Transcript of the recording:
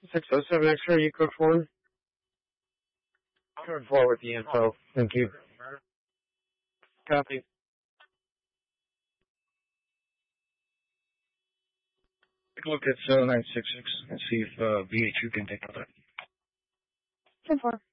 607 X-ray, you code 4. Code 4 with the info. Thank you. Copy. Take a look at 966 and see if VH2 can take out that. 10-4.